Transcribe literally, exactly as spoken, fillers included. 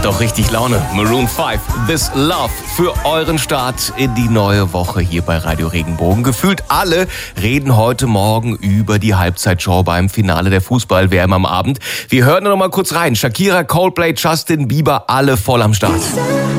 Macht auch richtig Laune. Maroon fünf, This Love für euren Start in die neue Woche hier bei Radio Regenbogen. Gefühlt alle reden heute Morgen über die Halbzeitshow beim Finale der Fußball-W M am Abend. Wir hören noch mal kurz rein. Shakira, Coldplay, Justin Bieber, alle voll am Start.